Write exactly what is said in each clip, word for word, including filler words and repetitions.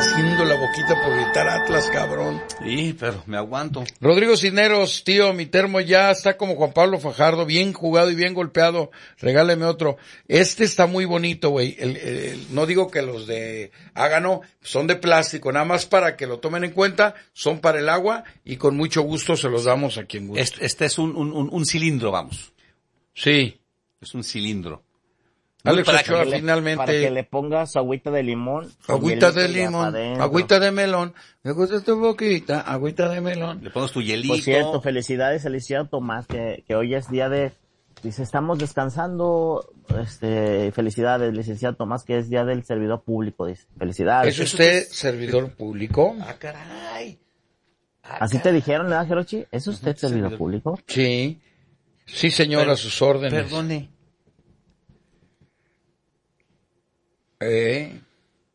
haciendo la boquita por gritar Atlas, cabrón. Sí, pero me aguanto. Rodrigo Cisneros, tío, mi termo ya está como Juan Pablo Fajardo, bien jugado y bien golpeado. Regáleme otro. Este está muy bonito, güey. El, el, no digo que los de Hágano son de plástico, nada más para que lo tomen en cuenta. Son para el agua y con mucho gusto se los damos a quien guste. Este, este es un, un, un, un cilindro, vamos. Sí. Es un cilindro. Alex para Ochoa, que le, finalmente. Para que le pongas agüita de limón. Agüita de limón, agüita de melón. Me gusta tu boquita, agüita de melón. Le pones tu hielito. Por cierto, felicidades al licenciado Tomás, que, que hoy es día de... Dice, estamos descansando, este, felicidades, licenciado Tomás, que es día del servidor público, dice. Felicidades. ¿Es usted servidor público? Ah, caray. Ah, ¿Así caray. te dijeron, verdad, Jerochi? ¿Es usted servidor, servidor público? Sí. Sí, señor, Pero, a sus órdenes. Perdone. Eh.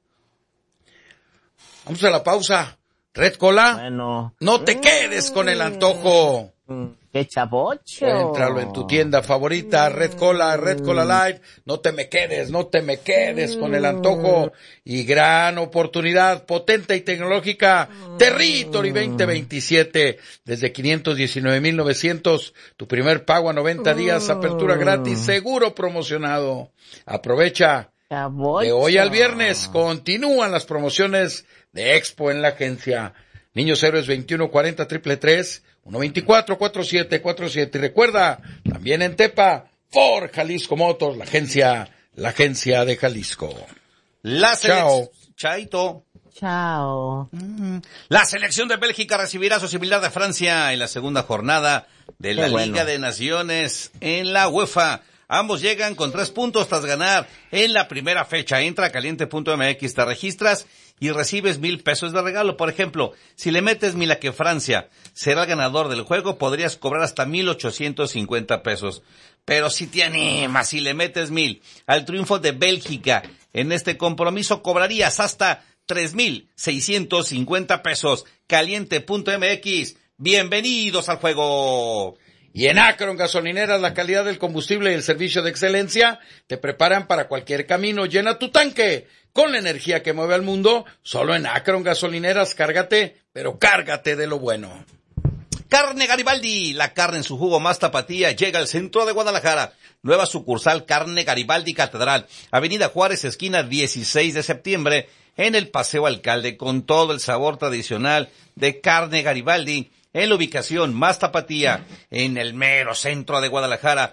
Vamos a la pausa. Red Cola. Bueno. No te quedes con el antojo. ¡Qué chabocho! Entralo en tu tienda favorita, Red Cola, Red Cola Live. No te me quedes, no te me quedes con el antojo. Y gran oportunidad, potente y tecnológica, Territory veinte veintisiete. Desde quinientos diecinueve mil novecientos, tu primer pago a noventa días, apertura gratis, seguro promocionado. Aprovecha. De hoy al viernes continúan las promociones de Expo en la agencia. Niños Héroes veintiuno cuarenta triple tres, uno veinticuatro cuarenta y siete cuarenta y siete. Y recuerda, también en Tepa, Ford Jalisco Motors, la agencia, la agencia de Jalisco. La Chao. Chaito. Chao. Mm. La selección de Bélgica recibirá a su similar de Francia en la segunda jornada de la bueno. Liga de Naciones en la UEFA. Ambos llegan con tres puntos tras ganar en la primera fecha. Entra a caliente punto m x, te registras y recibes mil pesos de regalo. Por ejemplo, si le metes mil a que Francia será el ganador del juego, podrías cobrar hasta mil ochocientos cincuenta pesos. Pero si te animas, si le metes mil al triunfo de Bélgica en este compromiso, cobrarías hasta tres mil seiscientos cincuenta pesos. caliente punto m x. Bienvenidos al juego. Y en Akron Gasolineras, la calidad del combustible y el servicio de excelencia te preparan para cualquier camino. Llena tu tanque con la energía que mueve al mundo. Solo en Akron Gasolineras, cárgate, pero cárgate de lo bueno. Carne Garibaldi, la carne en su jugo más tapatía, llega al centro de Guadalajara. Nueva sucursal Carne Garibaldi Catedral, Avenida Juárez, esquina dieciséis de septiembre, en el Paseo Alcalde, con todo el sabor tradicional de Carne Garibaldi. En la ubicación más tapatía, en el mero centro de Guadalajara.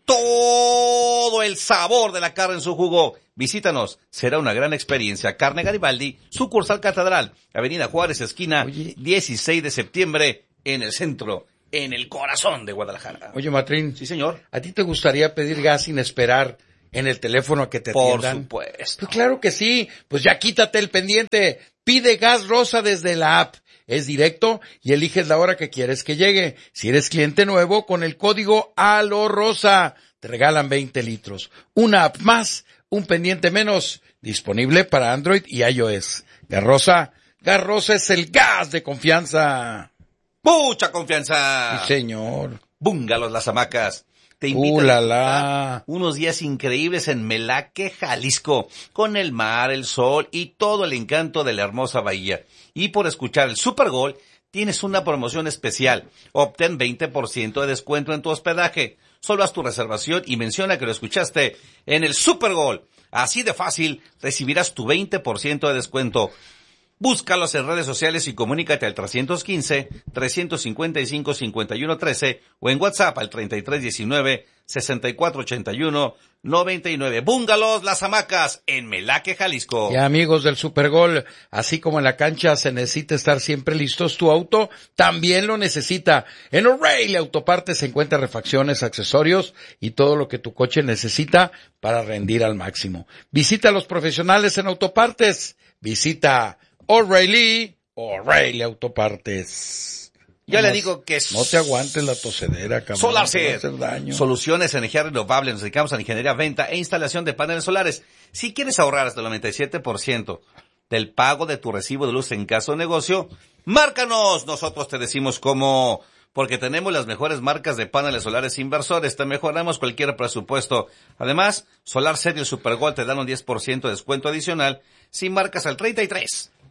Todo el sabor de la carne en su jugo. Visítanos, será una gran experiencia. Carne Garibaldi, sucursal Catedral, Avenida Juárez, esquina Oye. dieciséis de septiembre, en el centro, en el corazón de Guadalajara. Oye, Matrín. Sí, señor. ¿A ti te gustaría pedir gas sin esperar en el teléfono a que te atiendan? Por supuesto. Pues claro que sí. Pues ya quítate el pendiente. Pide Gas Rosa desde la app. Es directo y eliges la hora que quieres que llegue. Si eres cliente nuevo, con el código ALOROSA te regalan veinte litros. Una app más, un pendiente menos. Disponible para Android y iOS. Gas Rosa, Gas Rosa es el gas de confianza. ¡Mucha confianza! Sí, señor. Búngalos Las Hamacas. Te invitan Uh, la, la. a unos días increíbles en Melaque, Jalisco, con el mar, el sol y todo el encanto de la hermosa bahía. Y por escuchar el Super Gol, tienes una promoción especial. Obtén veinte por ciento de descuento en tu hospedaje. Solo haz tu reservación y menciona que lo escuchaste en el Super Gol. Así de fácil, recibirás tu veinte por ciento de descuento. Búscalos en redes sociales y comunícate al trescientos quince, trescientos cincuenta y cinco, cincuenta y uno trece o en WhatsApp al treinta y tres diecinueve, sesenta y cuatro ochenta y uno noventa y nueve. Búngalos Las Hamacas en Melaque, Jalisco. Y amigos del Supergol, así como en la cancha se necesita estar siempre listos, tu auto también lo necesita. En O'Reilly Autopartes se encuentran refacciones, accesorios y todo lo que tu coche necesita para rendir al máximo. Visita a los profesionales en Autopartes. Visita O'Reilly, O'Reilly Autopartes. Ya no, le digo que es... No te aguantes la tosedera, cabrón. SolarCert. Te va a hacer daño. Soluciones de energía renovable. Nos dedicamos a la ingeniería, venta e instalación de paneles solares. Si quieres ahorrar hasta el noventa y siete por ciento del pago de tu recibo de luz en caso de negocio, márcanos. Nosotros te decimos cómo... Porque tenemos las mejores marcas de paneles solares inversores. Te mejoramos cualquier presupuesto. Además, SolarCert y el Supergol te dan un diez por ciento de descuento adicional si marcas al treinta y tres,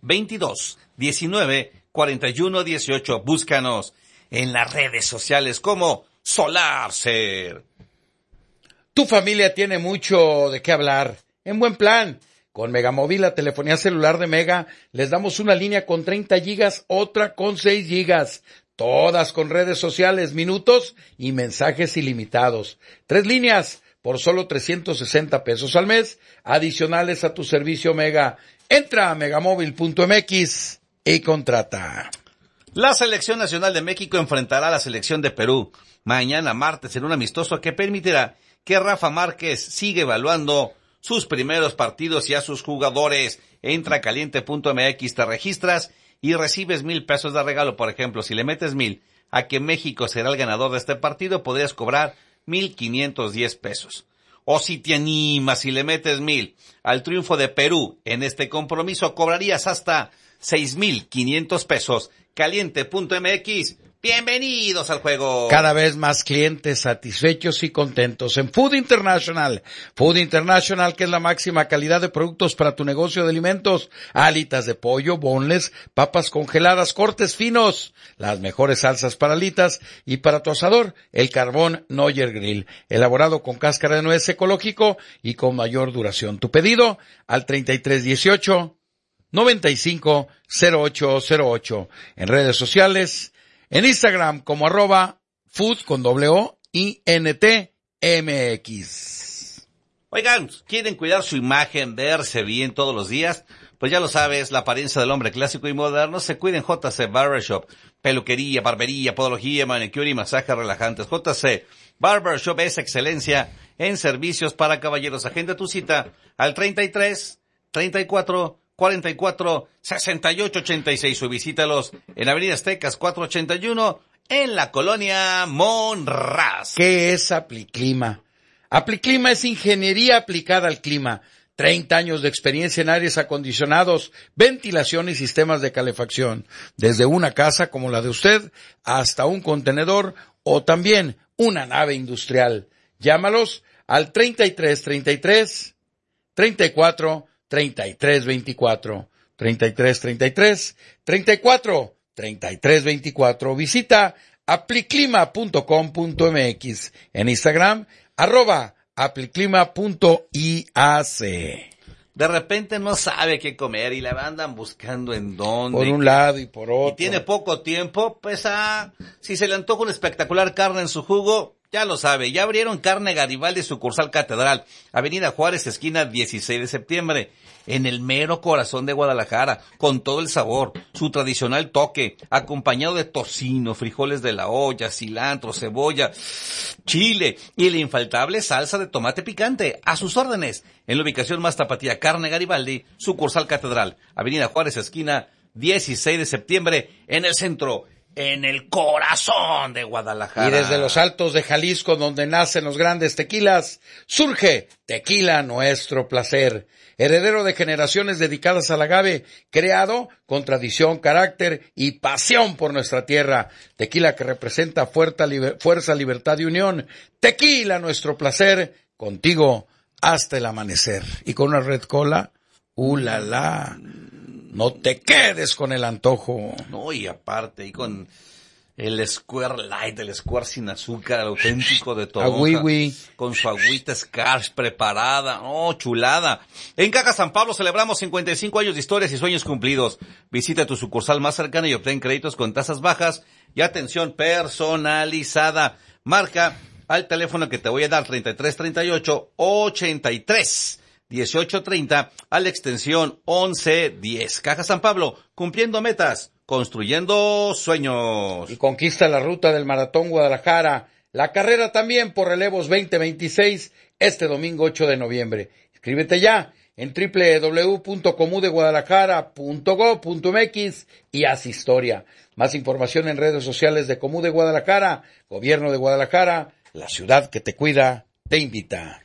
veintidós diecinueve cuarenta y uno dieciocho. Búscanos en las redes sociales como SolarCer. Tu familia tiene mucho de qué hablar. En buen plan. Con Megamóvil, la telefonía celular de Mega, les damos una línea con treinta gigas, otra con seis gigas. Todas con redes sociales, minutos y mensajes ilimitados. Tres líneas por solo trescientos sesenta pesos al mes, adicionales a tu servicio Mega. Entra a megamóvil punto m x y contrata. La Selección Nacional de México enfrentará a la Selección de Perú mañana martes en un amistoso que permitirá que Rafa Márquez siga evaluando sus primeros partidos y a sus jugadores. Entra a caliente punto m x, te registras y recibes mil pesos de regalo. Por ejemplo, si le metes mil a que México será el ganador de este partido, podrías cobrar mil quinientos diez pesos. O si te animas y le metes mil al triunfo de Perú en este compromiso, cobrarías hasta seis mil quinientos pesos. caliente punto m x. Bienvenidos al juego. Cada vez más clientes satisfechos y contentos en Food International. Food International, que es la máxima calidad de productos para tu negocio de alimentos. Alitas de pollo, boneless, papas congeladas, cortes finos, las mejores salsas para alitas y para tu asador, el carbón Noyer Grill, elaborado con cáscara de nuez, ecológico y con mayor duración. Tu pedido al treinta y tres dieciocho noventa y cinco cero ocho cero ocho. En redes sociales, en Instagram como arroba food con doble o i n t m x. Oigan, ¿quieren cuidar su imagen, verse bien todos los días? Pues ya lo sabes, la apariencia del hombre clásico y moderno se cuida en J C Barbershop. Peluquería, barbería, podología, manicure y masajes relajantes. J C Barbershop es excelencia en servicios para caballeros. Agenda tu cita al treinta y tres treinta y cuatro cuarenta y cuatro sesenta y ocho ochenta y seis o visítalos en Avenida Aztecas cuatrocientos ochenta y uno en la colonia Monraz. ¿Qué es Apliclima? Apliclima es ingeniería aplicada al clima. treinta años de experiencia en aires acondicionados, ventilación y sistemas de calefacción. Desde una casa como la de usted hasta un contenedor o también una nave industrial. Llámalos al treinta y tres treinta y tres treinta y cuatro treinta y tres veinticuatro, treinta y tres treinta y tres, treinta y cuatro, treinta y tres veinticuatro. Visita apliclima punto com punto m x. En Instagram, arroba apliclima punto i a c. De repente no sabe qué comer y la andan buscando en dónde. Por un lado y por otro. Y tiene poco tiempo, pues ah, si se le antoja una espectacular carne en su jugo, ya lo sabe, ya abrieron Carne Garibaldi, sucursal Catedral, Avenida Juárez, esquina dieciséis de septiembre, en el mero corazón de Guadalajara, con todo el sabor, su tradicional toque, acompañado de tocino, frijoles de la olla, cilantro, cebolla, chile y la infaltable salsa de tomate picante. A sus órdenes, en la ubicación más tapatía, Carne Garibaldi, sucursal Catedral, Avenida Juárez, esquina dieciséis de septiembre, en el centro, en el corazón de Guadalajara. Y desde los altos de Jalisco, donde nacen los grandes tequilas, surge Tequila Nuestro Placer, heredero de generaciones dedicadas al agave, creado con tradición, carácter y pasión por nuestra tierra. Tequila que representa fuerza, liber- fuerza, libertad y unión. Tequila Nuestro Placer, contigo hasta el amanecer. Y con una Red Cola, ¡uh, la, la! No te quedes con el antojo. No, y aparte, y con el Square Light, el Square sin azúcar, el auténtico de todo. Agüiwi. Con su agüita Scars preparada. Oh, chulada. En Caja San Pablo celebramos cincuenta y cinco años de historias y sueños cumplidos. Visita tu sucursal más cercana y obtén créditos con tasas bajas y atención personalizada. Marca al teléfono que te voy a dar, treinta y tres treinta y ocho ochenta y tres dieciocho treinta, a la extensión once diez. Caja San Pablo, cumpliendo metas, construyendo sueños. Y conquista la ruta del Maratón Guadalajara. La carrera también por relevos veinte veintiséis, este domingo ocho de noviembre. Inscríbete ya en doble u doble u doble u punto comudeguadalajara punto gob punto m x y haz historia. Más información en redes sociales de Comu de Guadalajara, Gobierno de Guadalajara, la ciudad que te cuida, te invita.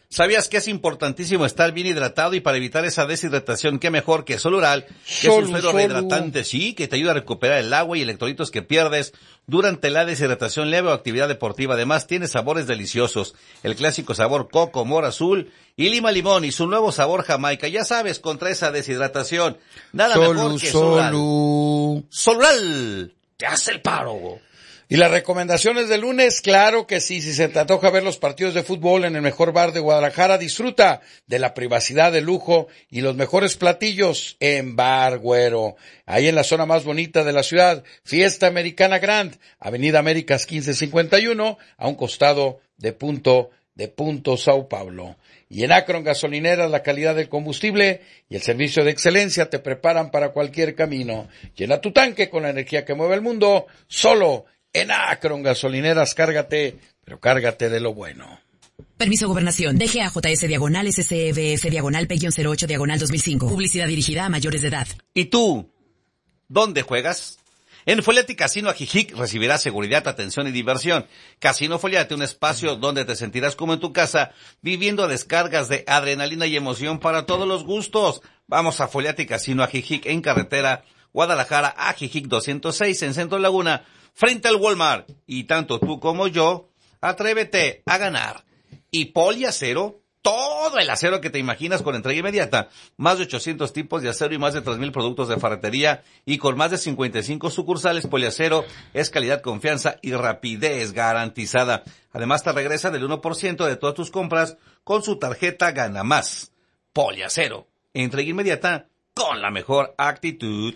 ¿Sabías que es importantísimo estar bien hidratado y para evitar esa deshidratación, qué mejor que Solural, que Solu, es un suero Solu. rehidratante, sí, que te ayuda a recuperar el agua y electrolitos que pierdes durante la deshidratación leve o actividad deportiva? Además, tiene sabores deliciosos, el clásico sabor coco, mora azul y lima limón, y su nuevo sabor jamaica, ya sabes, contra esa deshidratación. Nada Solu, mejor que Solural. Solu. Solural, te hace el paro. Y las recomendaciones del lunes, claro que sí, si se te antoja ver los partidos de fútbol en el mejor bar de Guadalajara, disfruta de la privacidad, de lujo y los mejores platillos en Bar Güero. Ahí en la zona más bonita de la ciudad, Fiesta Americana Grand, Avenida Américas quince cincuenta y uno, a un costado de Punto, de Punto Sao Paulo. Y en Akron Gasolineras, la calidad del combustible y el servicio de excelencia te preparan para cualquier camino. Llena tu tanque con la energía que mueve el mundo, solo en Akron Gasolineras. Cárgate, pero cárgate de lo bueno. Permiso Gobernación. D G A J S diagonal S C V F diagonal P cero ocho diagonal dos mil cinco. Publicidad dirigida a mayores de edad. ¿Y tú? ¿Dónde juegas? En Foliati Casino Ajijic recibirás seguridad, atención y diversión. Casino Foliati, un espacio donde te sentirás como en tu casa, viviendo descargas de adrenalina y emoción para todos los gustos. Vamos a Foliati Casino Ajijic en carretera Guadalajara Ajijic doscientos seis en Centro Laguna, frente al Walmart. Y tanto tú como yo, atrévete a ganar. Y Poliacero, todo el acero que te imaginas con entrega inmediata. Más de ochocientos tipos de acero y más de tres mil productos de ferretería. Y con más de cincuenta y cinco sucursales, Poliacero es calidad, confianza y rapidez garantizada. Además, te regresa del uno por ciento de todas tus compras con su tarjeta Gana Más. Poliacero, entrega inmediata con la mejor actitud.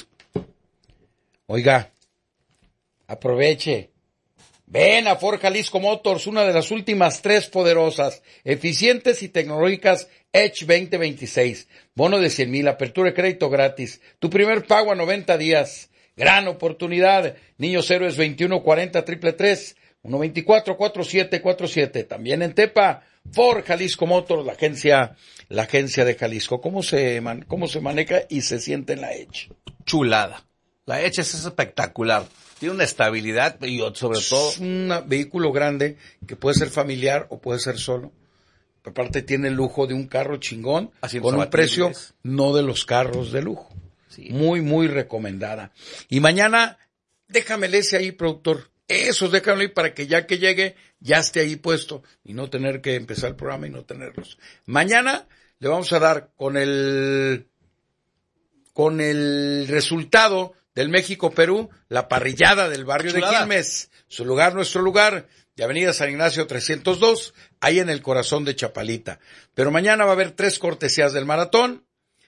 Oiga, aproveche. Ven a Ford Jalisco Motors, una de las últimas tres poderosas, eficientes y tecnológicas Edge veinte veintiséis. Bono de cien mil, apertura de crédito gratis. Tu primer pago a noventa días. Gran oportunidad. Niños Héroes veintiuno cuarenta triple tres, uno veinticuatro cuarenta y siete cuarenta y siete. También en Tepa, Ford Jalisco Motors, la agencia, la agencia de Jalisco. ¿Cómo se man, cómo se maneja y se siente en la Edge? Chulada. La Edge es espectacular. Tiene una estabilidad y sobre todo... Es un vehículo grande que puede ser familiar o puede ser solo. Aparte tiene el lujo de un carro chingón con un precio no de los carros de lujo. Sí. Muy, muy recomendada. Y mañana, déjamele ese ahí, productor. Esos déjamelo ahí para que ya que llegue, ya esté ahí puesto y no tener que empezar el programa y no tenerlos. Mañana le vamos a dar con el, con el resultado del México-Perú, la parrillada del barrio Chulada. de Quilmes, su lugar, nuestro lugar, de Avenida San Ignacio trescientos dos, ahí en el corazón de Chapalita. Pero mañana va a haber tres cortesías del maratón.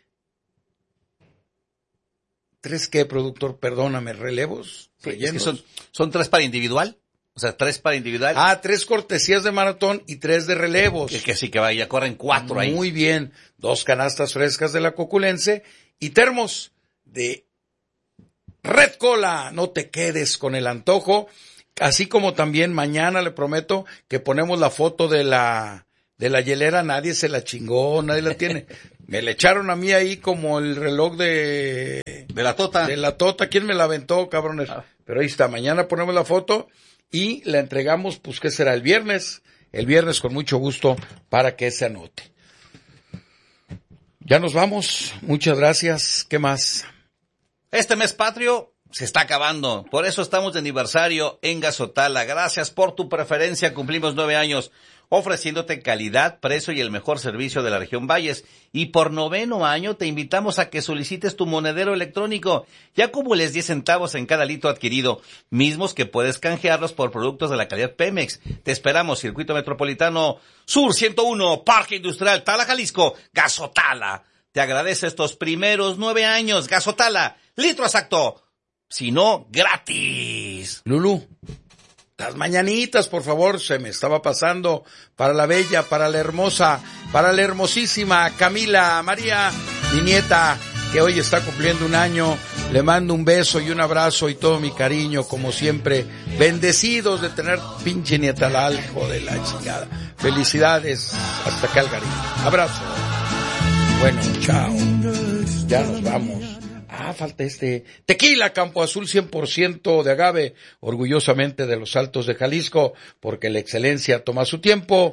¿Tres qué, productor? Perdóname, relevos, sí, rellenos. Es que son, son tres para individual, o sea, tres para individual. Ah, tres cortesías de maratón y tres de relevos. Que, que sí que vaya, corren cuatro ahí. Muy bien, dos canastas frescas de la Coculense y termos de Red Cola. No te quedes con el antojo, así como también mañana le prometo que ponemos la foto de la de la hielera. Nadie se la chingó, nadie la tiene. Me le echaron a mí ahí como el reloj de de la tota. De la tota, ¿quién me la aventó, cabrones? Ah. Pero ahí está, mañana ponemos la foto y la entregamos, pues ¿qué será? El viernes, el viernes con mucho gusto para que se anote. Ya nos vamos, muchas gracias, ¿qué más? Este mes patrio se está acabando, por eso estamos de aniversario en Gazotala. Gracias por tu preferencia, cumplimos nueve años ofreciéndote calidad, precio y el mejor servicio de la región Valles. Y por noveno año te invitamos a que solicites tu monedero electrónico y acumules diez centavos en cada litro adquirido, mismos que puedes canjearlos por productos de la calidad Pemex. Te esperamos, Circuito Metropolitano Sur ciento uno, Parque Industrial Tala, Jalisco. Gazotala te agradece estos primeros nueve años. Gazotala, litro exacto, si no, gratis. Lulú, las mañanitas, por favor, se me estaba pasando, para la bella, para la hermosa, para la hermosísima Camila María, mi nieta, que hoy está cumpliendo un año. Le mando un beso y un abrazo y todo mi cariño, como siempre. Bendecidos de tener pinche nieta al hijo de la chingada. Felicidades, hasta Calgary. Abrazo. Bueno, chao. Ya nos vamos. Ah, falta este tequila Campo Azul cien por ciento de agave, orgullosamente de los Altos de Jalisco, porque la excelencia toma su tiempo.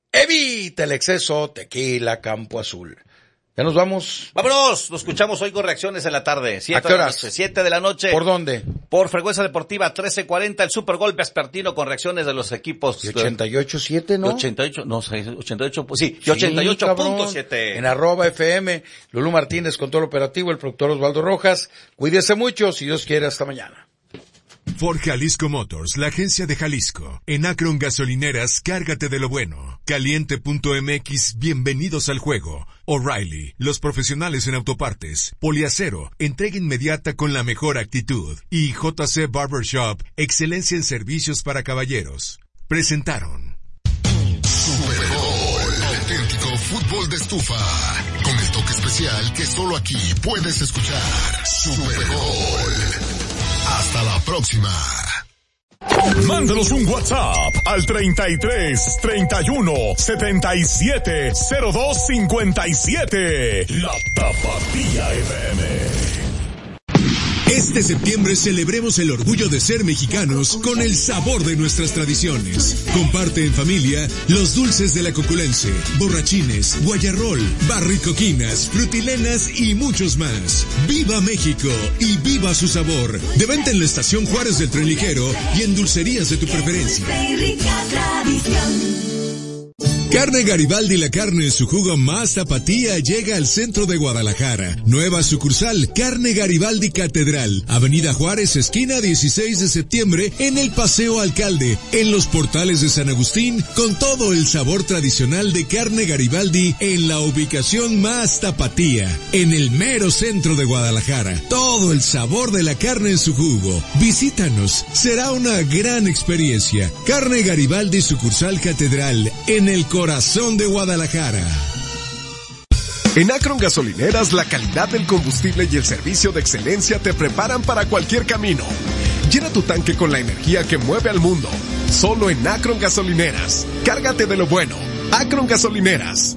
Evita el exceso, tequila Campo Azul. ¿Ya nos vamos? Vámonos, nos escuchamos hoy con reacciones en la tarde. ¿A qué horas? siete de la noche. ¿Por dónde? Por Frecuencia Deportiva trece cuarenta, el Super Gol vespertino con reacciones de los equipos. Y ochenta y ocho punto siete, ¿no? ochenta y ocho, no sé, ochenta y ocho, pues sí, y ochenta y ocho punto siete. En arroba F M, Lulú Martínez con todo el operativo, el productor Osvaldo Rojas. Cuídese mucho, si Dios quiere, hasta mañana. Ford Jalisco Motors, la agencia de Jalisco. En Akron Gasolineras, cárgate de lo bueno. Caliente punto M X, bienvenidos al juego. O'Reilly, los profesionales en autopartes. Poliacero, entrega inmediata con la mejor actitud. Y J C Barbershop, excelencia en servicios para caballeros. Presentaron Super Gol, auténtico fútbol de estufa. Con el toque especial que solo aquí puedes escuchar. Super Gol. Hasta la próxima. Mándanos un WhatsApp al treinta y tres, treinta y uno, setenta y siete, cero dos cincuenta y siete. La Tapatía F M. Este septiembre celebremos el orgullo de ser mexicanos con el sabor de nuestras tradiciones. Comparte en familia los dulces de la Coculense, borrachines, guayarrol, barricoquinas, frutilenas y muchos más. ¡Viva México y viva su sabor! De venta en la Estación Juárez del Tren Ligero y en dulcerías de tu preferencia. Carne Garibaldi, la carne en su jugo más tapatía, llega al centro de Guadalajara. Nueva sucursal, Carne Garibaldi Catedral, Avenida Juárez, esquina dieciséis de septiembre, en el Paseo Alcalde, en los portales de San Agustín, con todo el sabor tradicional de Carne Garibaldi en la ubicación más tapatía, en el mero centro de Guadalajara. Todo el sabor de la carne en su jugo. Visítanos, será una gran experiencia. Carne Garibaldi, sucursal Catedral, en el corazón de Guadalajara. En Akron Gasolineras, la calidad del combustible y el servicio de excelencia te preparan para cualquier camino. Llena tu tanque con la energía que mueve al mundo. Solo en Akron Gasolineras. Cárgate de lo bueno. Akron Gasolineras.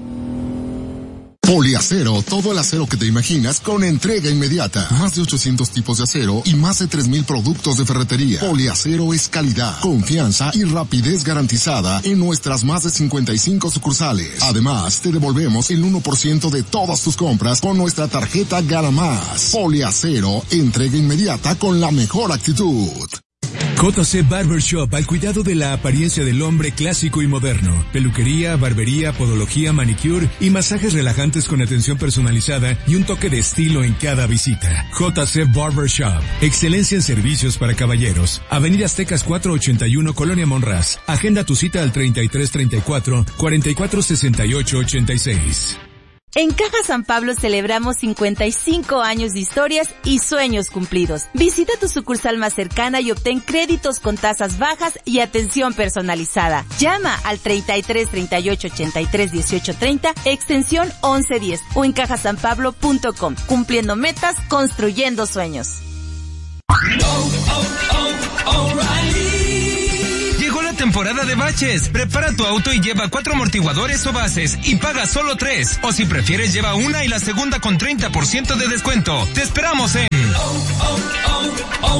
Poliacero, todo el acero que te imaginas con entrega inmediata. Más de ochocientos tipos de acero y más de tres mil productos de ferretería. Poliacero es calidad, confianza y rapidez garantizada en nuestras más de cincuenta y cinco sucursales. Además, te devolvemos el uno por ciento de todas tus compras con nuestra tarjeta Gana Más. Poliacero, entrega inmediata con la mejor actitud. J C Barbershop, al cuidado de la apariencia del hombre clásico y moderno. Peluquería, barbería, podología, manicure y masajes relajantes con atención personalizada y un toque de estilo en cada visita. J C Barbershop, excelencia en servicios para caballeros. Avenida Aztecas cuatrocientos ochenta y uno, Colonia Monraz. Agenda tu cita al treinta y tres, treinta y cuatro, cuarenta y cuatro, sesenta y ocho, ochenta y seis. En Caja San Pablo celebramos cincuenta y cinco años de historias y sueños cumplidos. Visita tu sucursal más cercana y obtén créditos con tasas bajas y atención personalizada. Llama al treinta y tres, treinta y ocho, ochenta y tres, dieciocho, treinta, extensión once diez o en caja san pablo punto com. Cumpliendo metas, construyendo sueños. Oh, oh, oh, O'Reilly. Llegó la temporada de baches. Prepara tu auto y lleva cuatro amortiguadores o bases y paga solo tres. O si prefieres, lleva una y la segunda con treinta por ciento de descuento. Te esperamos en oh, oh, oh,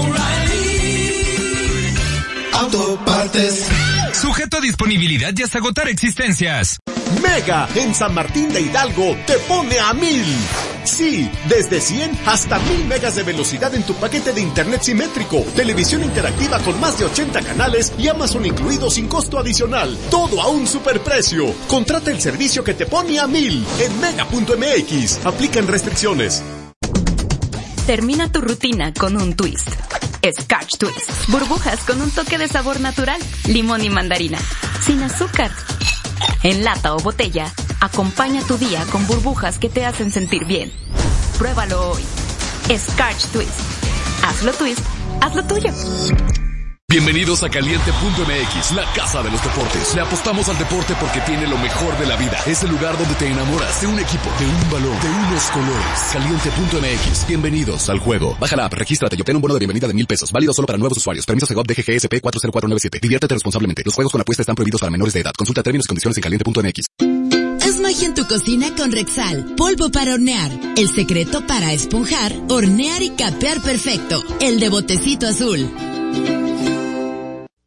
O'Reilly Autopartes. Sujeto a disponibilidad y hasta agotar existencias. Mega en San Martín de Hidalgo te pone a mil. Sí, desde cien hasta mil megas de velocidad en tu paquete de internet simétrico, televisión interactiva con más de ochenta canales y Amazon incluido sin costo adicional. Todo a un superprecio. Contrata el servicio que te pone a mil en mega punto m x. Aplican restricciones. Termina tu rutina con un twist. Scotch Twist. Burbujas con un toque de sabor natural, limón y mandarina. Sin azúcar. En lata o botella, acompaña tu día con burbujas que te hacen sentir bien. Pruébalo hoy. Scotch Twist. Hazlo twist, hazlo tuyo. Bienvenidos a Caliente punto m x, la casa de los deportes. Le apostamos al deporte porque tiene lo mejor de la vida. Es el lugar donde te enamoras de un equipo, de un balón, de unos colores. Caliente punto m x. Bienvenidos al juego. Baja la app, regístrate y obtén un bono de bienvenida de mil pesos. Válido solo para nuevos usuarios. Permiso Segov D G G S P cuatro cero cuatro nueve siete. Diviértete responsablemente. Los juegos con apuesta están prohibidos para menores de edad. Consulta términos y condiciones en caliente punto m x. Haz magia en tu cocina con Rexal, polvo para hornear. El secreto para esponjar, hornear y capear perfecto. El de botecito azul.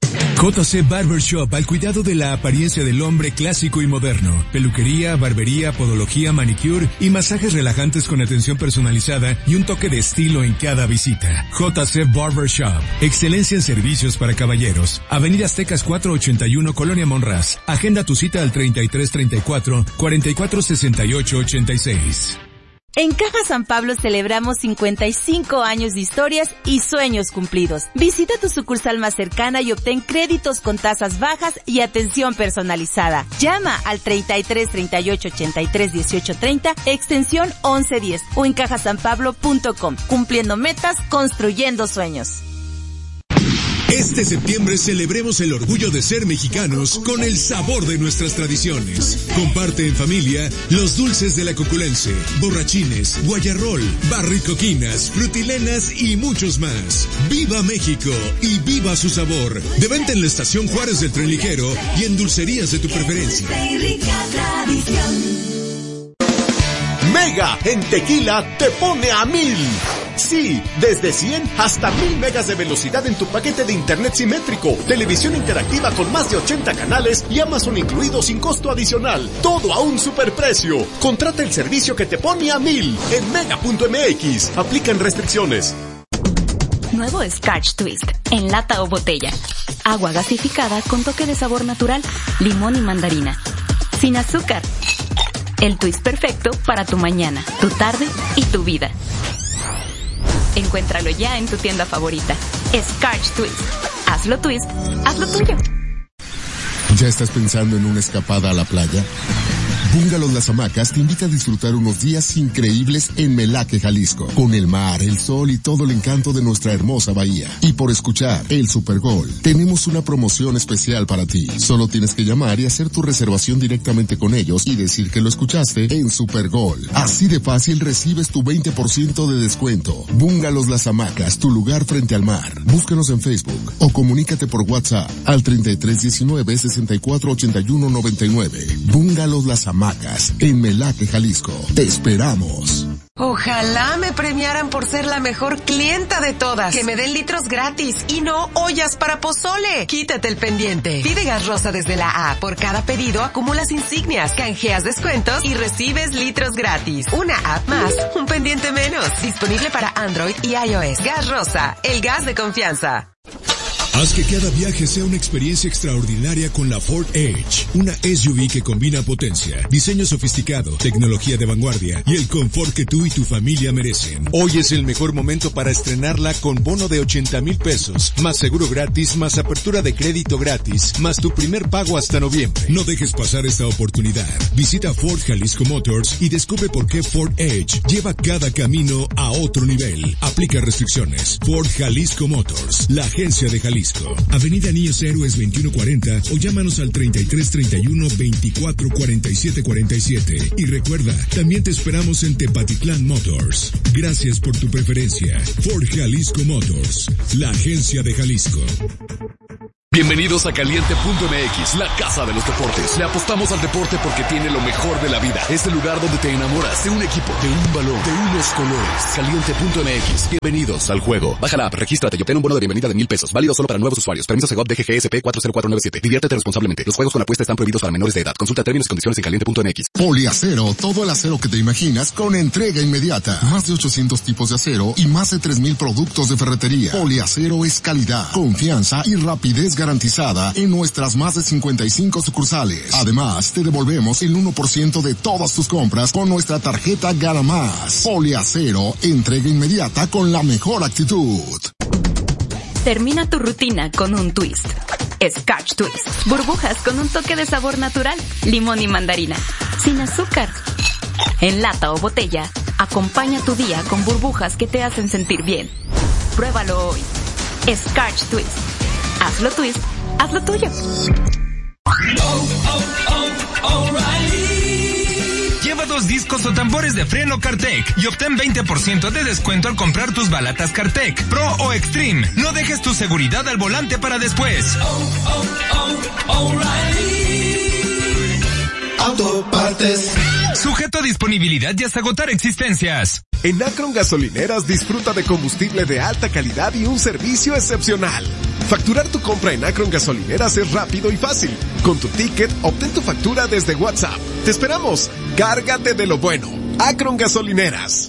J C Barbershop, al cuidado de la apariencia del hombre clásico y moderno. Peluquería, barbería, podología, manicure y masajes relajantes con atención personalizada y un toque de estilo en cada visita. J C Barbershop, excelencia en servicios para caballeros. Avenida Aztecas cuatrocientos ochenta y uno, Colonia Monraz. Agenda tu cita al treinta y tres treinta y cuatro, cuarenta y cuatro sesenta y ocho ochenta y seis. En Caja San Pablo celebramos cincuenta y cinco años de historias y sueños cumplidos. Visita tu sucursal más cercana y obtén créditos con tasas bajas y atención personalizada. Llama al treinta y tres treinta y ocho ochenta y tres dieciocho treinta, extensión once diez o en caja san pablo punto com. Cumpliendo metas, construyendo sueños. Este septiembre celebremos el orgullo de ser mexicanos con el sabor de nuestras tradiciones. Comparte en familia los dulces de la Coculense, borrachines, guayarrol, barricoquinas, frutilenas y muchos más. ¡Viva México y viva su sabor! De venta en la Estación Juárez del Tren Ligero y en dulcerías de tu preferencia. Mega en Tequila te pone a mil. Sí, desde cien hasta mil megas de velocidad en tu paquete de internet simétrico, televisión interactiva con más de ochenta canales y Amazon incluido sin costo adicional. Todo a un superprecio. Contrata el servicio que te pone a mil en mega punto m x. Aplican restricciones. Nuevo Scotch Twist, en lata o botella. Agua gasificada con toque de sabor natural, limón y mandarina. Sin azúcar. El twist perfecto para tu mañana, tu tarde y tu vida. Encuéntralo ya en tu tienda favorita. Scotch Twist. Hazlo twist, hazlo tuyo. ¿Ya estás pensando en una escapada a la playa? Bungalows Las Hamacas te invita a disfrutar unos días increíbles en Melaque, Jalisco, con el mar, el sol y todo el encanto de nuestra hermosa bahía. Y por escuchar el Super Gol, tenemos una promoción especial para ti. Solo tienes que llamar y hacer tu reservación directamente con ellos y decir que lo escuchaste en Super Gol. Así de fácil recibes tu veinte por ciento de descuento. Bungalows Las Hamacas, tu lugar frente al mar. Búscanos en Facebook o comunícate por WhatsApp al treinta y tres diecinueve sesenta y cuatro ochenta y uno noventa y nueve. Bungalows Las Hamacas en Melaque, Jalisco. Te esperamos. Ojalá me premiaran por ser la mejor clienta de todas. Que me den litros gratis y no ollas para pozole. Quítate el pendiente. Pide Gas Rosa desde la A. Por cada pedido acumulas insignias, canjeas descuentos y recibes litros gratis. Una app más, un pendiente menos. Disponible para Android y iOS. Gas Rosa, el gas de confianza. Haz que cada viaje sea una experiencia extraordinaria con la Ford Edge, una S U V que combina potencia, diseño sofisticado, tecnología de vanguardia y el confort que tú y tu familia merecen. Hoy es el mejor momento para estrenarla con bono de ochenta mil pesos, más seguro gratis, más apertura de crédito gratis, más tu primer pago hasta noviembre. No dejes pasar esta oportunidad. Visita Ford Jalisco Motors y descubre por qué Ford Edge lleva cada camino a otro nivel. Aplica restricciones. Ford Jalisco Motors, la agencia de Jalisco. Avenida Niños Héroes veintiuno cuarenta o llámanos al treinta y tres treinta y uno veinticuatro cuarenta y siete cuarenta y siete. Y recuerda, también te esperamos en Tepatitlán Motors. Gracias por tu preferencia. Ford Jalisco Motors, la agencia de Jalisco. Bienvenidos a Caliente punto m x, la casa de los deportes. Le apostamos al deporte porque tiene lo mejor de la vida. Es el lugar donde te enamoras de un equipo, de un balón, de unos colores. Caliente punto m x. Bienvenidos al juego. Baja la app, regístrate y obtén un bono de bienvenida de mil pesos. Válido solo para nuevos usuarios. Permiso Segov D G G S P cuatro cero cuatro nueve siete. Diviértete responsablemente. Los juegos con apuesta están prohibidos para menores de edad. Consulta términos y condiciones en caliente punto m x. Poliacero, todo el acero que te imaginas con entrega inmediata. Más de ochocientos tipos de acero y más de tres mil productos de ferretería. Poliacero es calidad, confianza y rapidez garantizada en nuestras más de cincuenta y cinco sucursales. Además, te devolvemos el uno por ciento de todas tus compras con nuestra tarjeta Gana Más. Poliacero, entrega inmediata con la mejor actitud. Termina tu rutina con un twist. Scotch Twist. Burbujas con un toque de sabor natural, limón y mandarina. Sin azúcar. En lata o botella, acompaña tu día con burbujas que te hacen sentir bien. Pruébalo hoy. Scotch Twist. Hazlo twist, hazlo tuyo. Oh, oh, oh, O'Reilly. Lleva dos discos o tambores de freno Cartec y obtén veinte por ciento de descuento al comprar tus balatas Cartec, Pro o Extreme. No dejes tu seguridad al volante para después. Oh, oh, oh, O'Reilly. Autopartes. Sujeto a disponibilidad y hasta agotar existencias. En Akron Gasolineras disfruta de combustible de alta calidad y un servicio excepcional. Facturar tu compra en Akron Gasolineras es rápido y fácil. Con tu ticket, obtén tu factura desde WhatsApp. ¡Te esperamos! ¡Cárgate de lo bueno! Akron Gasolineras.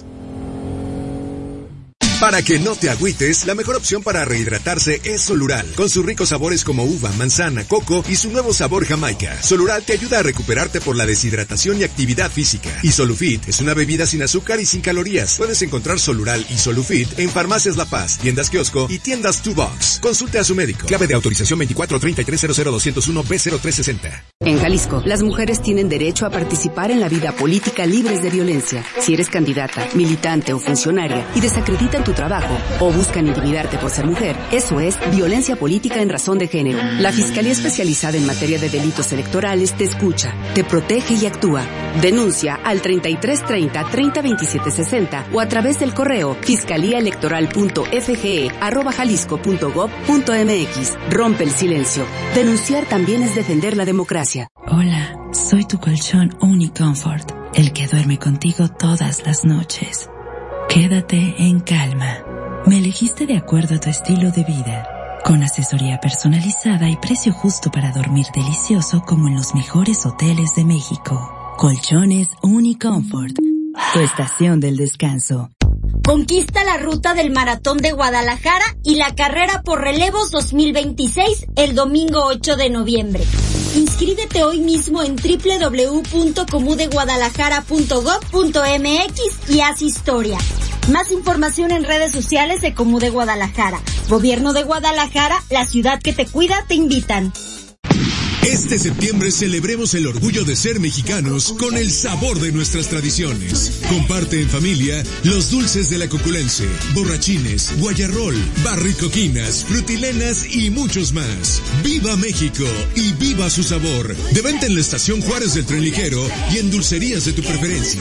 Para que no te agüites, la mejor opción para rehidratarse es Solural, con sus ricos sabores como uva, manzana, coco y su nuevo sabor Jamaica. Solural te ayuda a recuperarte por la deshidratación y actividad física. Y Solufit es una bebida sin azúcar y sin calorías. Puedes encontrar Solural y Solufit en Farmacias La Paz, tiendas kiosco y tiendas Two Box. Consulte a su médico. Clave de autorización veinticuatro treinta y tres cero cero doscientos uno B cero tres sesenta. En Jalisco, las mujeres tienen derecho a participar en la vida política libres de violencia. Si eres candidata, militante o funcionaria y desacreditan tu trabajo o buscan intimidarte por ser mujer, eso es violencia política en razón de género. La Fiscalía Especializada en Materia de Delitos Electorales te escucha, te protege y actúa. Denuncia al treinta y tres treinta, treinta veintisiete sesenta o a través del correo fiscaliaelectoral.fge arroba jalisco.gov.mx. Rompe el silencio. Denunciar también es defender la democracia. Hola, soy tu colchón Unicomfort, el que duerme contigo todas las noches. Quédate en calma. Me elegiste de acuerdo a tu estilo de vida, con asesoría personalizada y precio justo para dormir delicioso como en los mejores hoteles de México. Colchones Unicomfort, tu estación del descanso. Conquista la ruta del Maratón de Guadalajara y la carrera por relevos dos mil veintiséis el domingo ocho de noviembre. Inscríbete hoy mismo en doble u doble u doble u punto comudeguadalajara punto gob punto eme equis y haz historia. Más información en redes sociales de Comude Guadalajara. Gobierno de Guadalajara, la ciudad que te cuida, te invitan. Este septiembre celebremos el orgullo de ser mexicanos con el sabor de nuestras tradiciones. Comparte en familia los dulces de la Coculense, borrachines, guayarrol, barricoquinas, frutilenas y muchos más. ¡Viva México y viva su sabor! De venta en la Estación Juárez del Tren Ligero y en dulcerías de tu preferencia.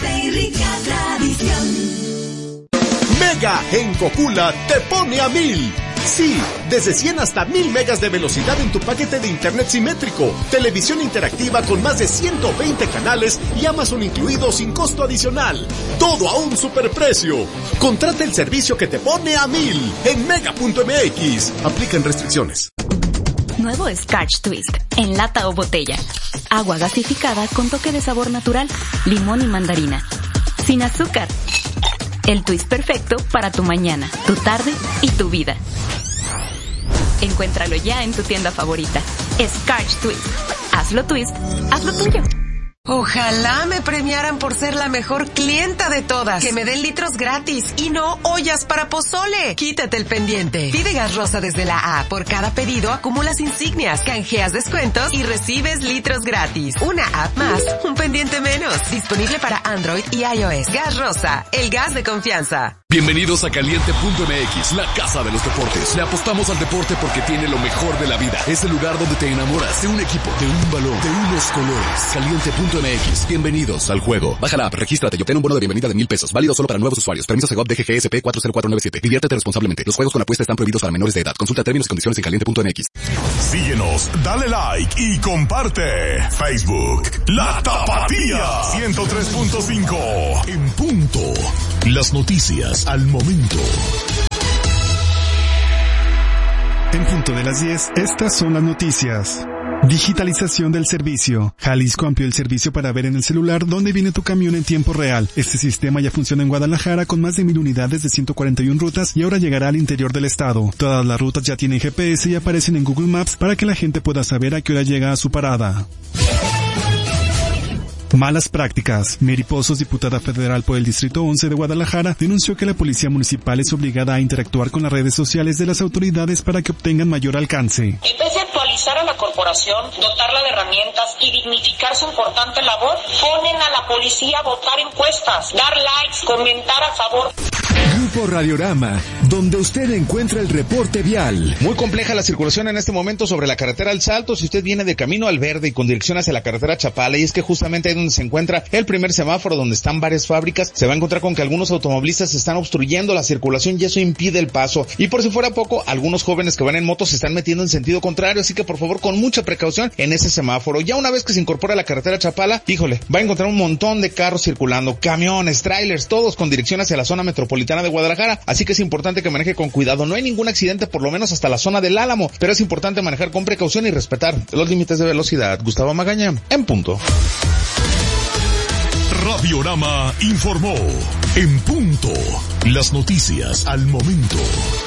Mega en Cocula te pone a mil. Sí, desde cien hasta mil megas de velocidad en tu paquete de internet simétrico, televisión interactiva con más de ciento veinte canales y Amazon incluido sin costo adicional. Todo a un superprecio. Contrata el servicio que te pone a mil en mega punto eme equis. Aplican restricciones. Nuevo Scotch Twist, en lata o botella. Agua gasificada con toque de sabor natural, limón y mandarina. Sin azúcar. El twist perfecto para tu mañana, tu tarde y tu vida. Encuéntralo ya en tu tienda favorita. Scotch Twist. Hazlo twist, hazlo tuyo. Ojalá me premiaran por ser la mejor clienta de todas. Que me den litros gratis y no ollas para pozole. Quítate el pendiente. Pide gas rosa desde la A. Por cada pedido acumulas insignias, canjeas descuentos y recibes litros gratis. Una app más, un pendiente menos. Disponible para Android y iOS. Gas rosa, el gas de confianza. Bienvenidos a Caliente punto eme equis, la casa de los deportes. Le apostamos al deporte porque tiene lo mejor de la vida. Es el lugar donde te enamoras de un equipo, de un balón, de unos colores. Caliente punto eme equis. Bienvenidos al juego. Baja la app, regístrate y obtén un bono de bienvenida de mil pesos. Válido solo para nuevos usuarios. Permiso Segov D G G S P cuatro cero cuatro nueve siete. Diviértete responsablemente. Los juegos con apuesta están prohibidos para menores de edad. Consulta términos y condiciones en caliente punto eme equis. Síguenos, dale like y comparte. Facebook, La Tapatía ciento tres punto cinco. En punto. Las noticias al momento. En punto de las diez, estas son las noticias. Digitalización del servicio. Jalisco amplió el servicio para ver en el celular dónde viene tu camión en tiempo real. Este sistema ya funciona en Guadalajara con más de mil unidades de ciento cuarenta y una rutas y ahora llegará al interior del estado. Todas las rutas ya tienen G P S y aparecen en Google Maps para que la gente pueda saber a qué hora llega a su parada. Malas prácticas. Mary Pozos, diputada federal por el Distrito once de Guadalajara, denunció que la policía municipal es obligada a interactuar con las redes sociales de las autoridades para que obtengan mayor alcance. En vez de actualizar a la corporación, dotarla de herramientas y dignificar su importante labor, ponen a la policía a votar encuestas, dar likes, comentar a favor. Grupo Radiorama, donde usted encuentra el reporte vial. Muy compleja la circulación en este momento sobre la carretera El Salto, si usted viene de camino al Verde y con dirección hacia la carretera Chapala, y es que justamente ahí donde se encuentra el primer semáforo, donde están varias fábricas, se va a encontrar con que algunos automovilistas están obstruyendo la circulación y eso impide el paso. Y por si fuera poco, algunos jóvenes que van en moto se están metiendo en sentido contrario, así que por favor con mucha precaución en ese semáforo. Ya una vez que se incorpora a la carretera Chapala, híjole, va a encontrar un montón de carros circulando, camiones, trailers, todos con dirección hacia la zona metropolitana de Guadalajara, así que es importante que maneje con cuidado. No hay ningún accidente por lo menos hasta la zona del Álamo, pero es importante manejar con precaución y respetar los límites de velocidad. Gustavo Magaña, en punto. Radiorama informó en punto. Las noticias al momento.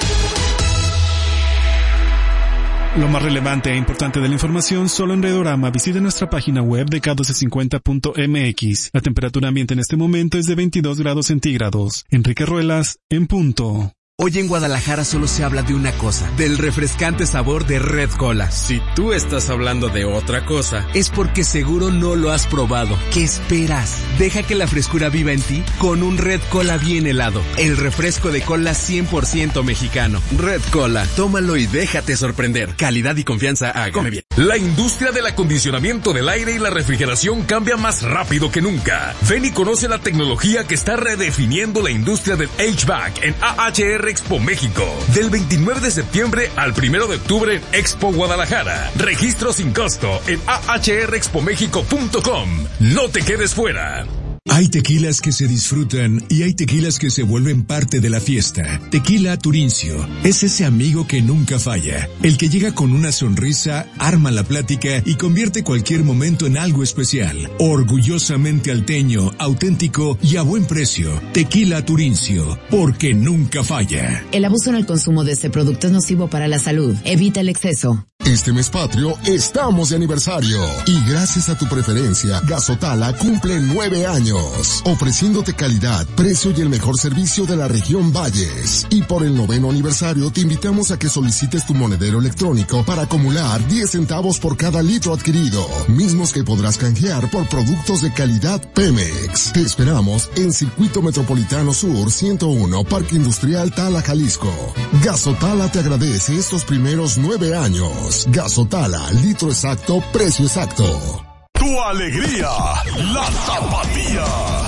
Lo más relevante e importante de la información solo en Radiorama. Visite nuestra página web de K doce cincuenta punto M X. La temperatura ambiente en este momento es de veintidós grados centígrados. Enrique Ruelas, en punto. Hoy en Guadalajara solo se habla de una cosa, del refrescante sabor de Red Cola. Si tú estás hablando de otra cosa, es porque seguro no lo has probado. ¿Qué esperas? Deja que la frescura viva en ti con un Red Cola bien helado. El refresco de cola cien por ciento mexicano. Red Cola, tómalo y déjate sorprender. Calidad y confianza a Come Bien. La industria del acondicionamiento del aire y la refrigeración cambia más rápido que nunca. Ven y conoce la tecnología que está redefiniendo la industria del H V A C en A H R Expo México. Del veintinueve de septiembre al primero de octubre en Expo Guadalajara. Registro sin costo en a h r expo mexico punto com. No te quedes fuera. Hay tequilas que se disfrutan y hay tequilas que se vuelven parte de la fiesta. Tequila Turincio es ese amigo que nunca falla, el que llega con una sonrisa, arma la plática y convierte cualquier momento en algo especial. Orgullosamente alteño, auténtico y a buen precio. Tequila Turincio, porque nunca falla. El abuso en el consumo de este producto es nocivo para la salud. Evita el exceso. Este mes patrio estamos de aniversario y gracias a tu preferencia, Gasotala cumple nueve años, ofreciéndote calidad, precio y el mejor servicio de la región Valles. Y por el noveno aniversario te invitamos a que solicites tu monedero electrónico para acumular diez centavos por cada litro adquirido, mismos que podrás canjear por productos de calidad Pemex. Te esperamos en Circuito Metropolitano Sur ciento uno, Parque Industrial Tala, Jalisco. Gasotala te agradece estos primeros nueve años. Gasotala, litro exacto, precio exacto. Tu alegría, la tapatía.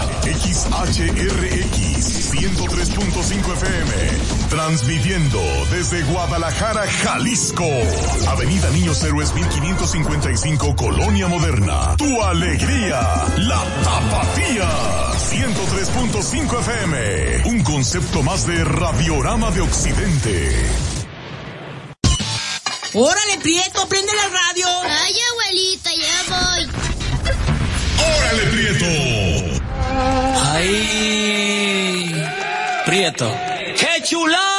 X H R X ciento tres punto cinco F M. Transmitiendo desde Guadalajara, Jalisco. Avenida Niños Héroes mil quinientos cincuenta y cinco, Colonia Moderna. Tu alegría, la tapatía. ciento tres punto cinco F M. Un concepto más de Radiorama de Occidente. ¡Órale, Prieto, prende la radio! Ay, abuelita, ya voy. ¡Órale, Prieto! ¡Ay! Prieto. ¡Qué chula!